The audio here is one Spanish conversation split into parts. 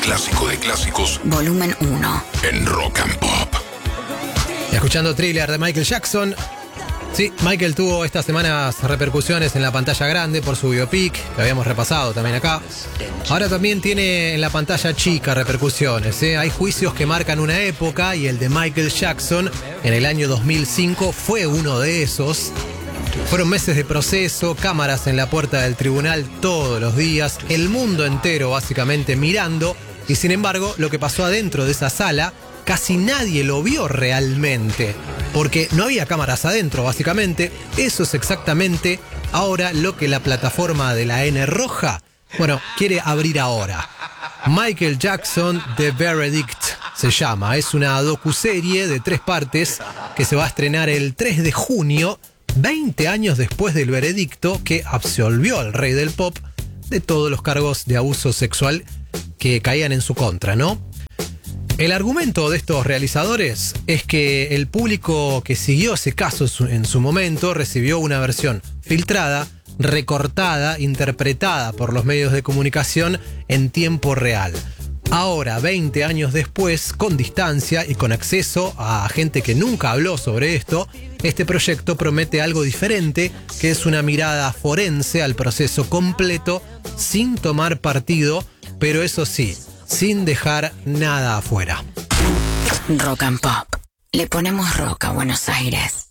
clásico de clásicos. Volumen 1. En Rock and Pop. Escuchando Thriller de Michael Jackson. Sí, Michael tuvo estas semanas repercusiones en la pantalla grande por su biopic, que habíamos repasado también acá. Ahora también tiene en la pantalla chica repercusiones, ¿eh? Hay juicios que marcan una época y el de Michael Jackson en el año 2005 fue uno de esos. Fueron meses de proceso, cámaras en la puerta del tribunal todos los días, el mundo entero básicamente mirando, y sin embargo lo que pasó adentro de esa sala casi nadie lo vio realmente, porque no había cámaras adentro básicamente. Eso es exactamente ahora lo que la plataforma de la N Roja, quiere abrir ahora. Michael Jackson The Verdict se llama, es una docuserie de 3 partes que se va a estrenar el 3 de junio, 20 años después del veredicto que absolvió al rey del pop de todos los cargos de abuso sexual que caían en su contra, ¿no? El argumento de estos realizadores es que el público que siguió ese caso en su momento recibió una versión filtrada, recortada, interpretada por los medios de comunicación en tiempo real. Ahora, 20 años después, con distancia y con acceso a gente que nunca habló sobre esto, este proyecto promete algo diferente, que es una mirada forense al proceso completo, sin tomar partido, pero eso sí, sin dejar nada afuera. Rock and Pop. Le ponemos rock a Buenos Aires.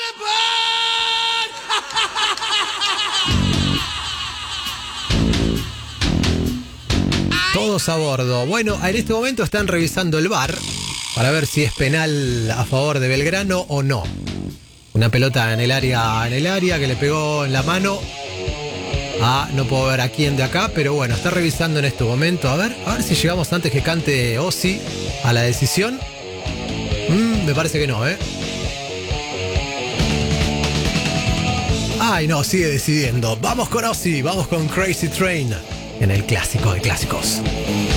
Todos a bordo. Bueno, en este momento están revisando el VAR para ver si es penal a favor de Belgrano o no. Una pelota en el área que le pegó en la mano. No puedo ver a quién de acá, pero bueno, está revisando en este momento. A ver si llegamos antes que cante Ozzy a la decisión. Me parece que no, ¿eh? Ay, no, sigue decidiendo. Vamos con Ozzy, vamos con Crazy Train en el clásico de clásicos.